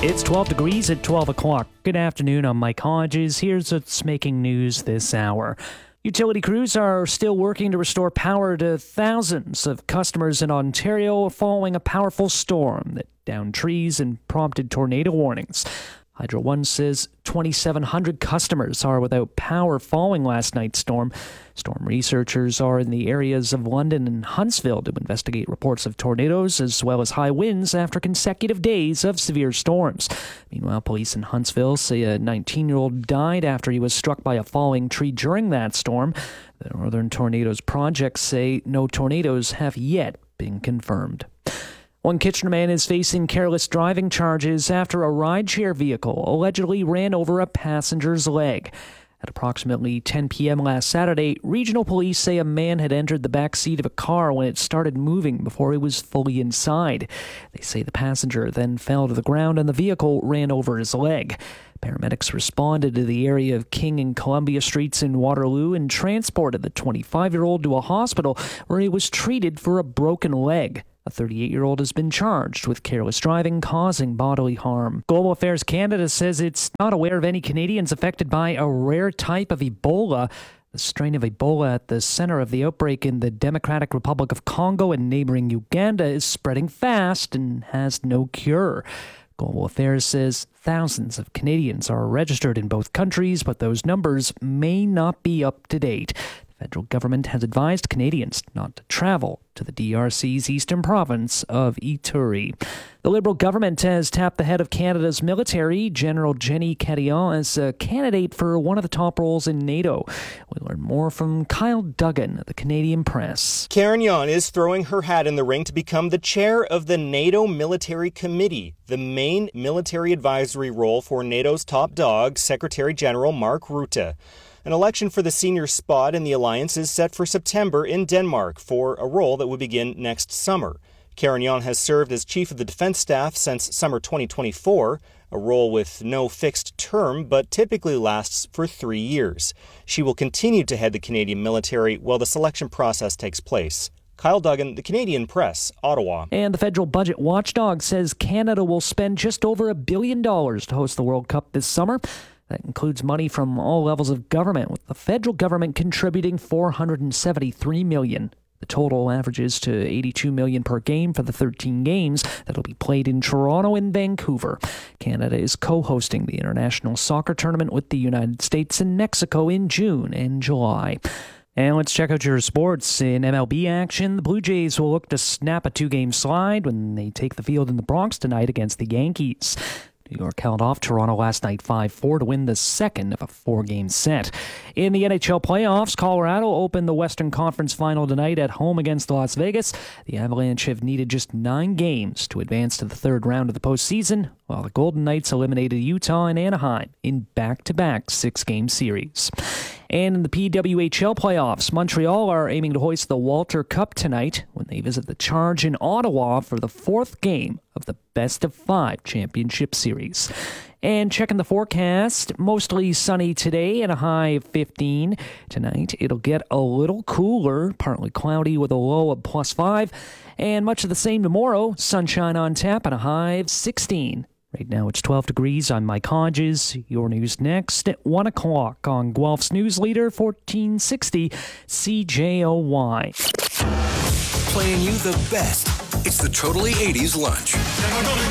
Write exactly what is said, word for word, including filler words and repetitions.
It's twelve degrees at twelve o'clock. Good afternoon, I'm Mike Hodges. Here's what's making news this hour. Utility crews are still working to restore power to thousands of customers in Ontario following a powerful storm that downed trees and prompted tornado warnings. Hydro One says twenty-seven hundred customers are without power following last night's storm. Storm researchers are in the areas of London and Huntsville to investigate reports of tornadoes as well as high winds after consecutive days of severe storms. Meanwhile, police in Huntsville say a nineteen-year-old died after he was struck by a falling tree during that storm. The Northern Tornadoes Project say no tornadoes have yet been confirmed. One Kitchener man is facing careless driving charges after a rideshare vehicle allegedly ran over a passenger's leg. At approximately ten p.m. last Saturday, regional police say a man had entered the back seat of a car when it started moving before he was fully inside. They say the passenger then fell to the ground and the vehicle ran over his leg. Paramedics responded to the area of King and Columbia Streets in Waterloo and transported the twenty-five-year-old to a hospital where he was treated for a broken leg. A thirty-eight-year-old has been charged with careless driving causing bodily harm. Global Affairs Canada says it's not aware of any Canadians affected by a rare type of Ebola. The strain of Ebola at the center of the outbreak in the Democratic Republic of Congo and neighboring Uganda is spreading fast and has no cure. Global Affairs says thousands of Canadians are registered in both countries, but those numbers may not be up to date. The federal government has advised Canadians not to travel to the D R C's eastern province of Ituri. The Liberal government has tapped the head of Canada's military, General Jenny Carillon, as a candidate for one of the top roles in NATO. We learn more from Kyle Duggan of the Canadian Press. Carillon is throwing her hat in the ring to become the chair of the NATO Military Committee, the main military advisory role for NATO's top dog, Secretary General Mark Rutte. An election for the senior spot in the alliance is set for September in Denmark for a role that would begin next summer. Carillon has served as chief of the defense staff since summer twenty twenty-four, a role with no fixed term but typically lasts for three years. She will continue to head the Canadian military while the selection process takes place. Kyle Duggan, the Canadian Press, Ottawa. And the federal budget watchdog says Canada will spend just over a billion dollars to host the World Cup this summer. That includes money from all levels of government, with the federal government contributing four hundred seventy-three million dollars. The total averages to eighty-two million dollars per game for the thirteen games that'll be played in Toronto and Vancouver. Canada is co-hosting the international soccer tournament with the United States and Mexico in June and July. And let's check out your sports. In M L B action, the Blue Jays will look to snap a two-game slide when they take the field in the Bronx tonight against the Yankees. New York held off Toronto last night five four to win the second of a four-game set. In the N H L playoffs, Colorado opened the Western Conference Final tonight at home against Las Vegas. The Avalanche have needed just nine games to advance to the third round of the postseason, while the Golden Knights eliminated Utah and Anaheim in back-to-back six-game series. And in the P W H L playoffs, Montreal are aiming to hoist the Walter Cup tonight when they visit the Charge in Ottawa for the fourth game of the best-of-five championship series. And checking the forecast, mostly sunny today and a high of fifteen. Tonight, it'll get a little cooler, partly cloudy with a low of plus five. And much of the same tomorrow, sunshine on tap and a high of sixteen. Right now it's twelve degrees. I'm Mike Hodges. Your news next at one o'clock on Guelph's News Leader fourteen sixty C J O Y. Playing you the best. It's the Totally eighties Lunch.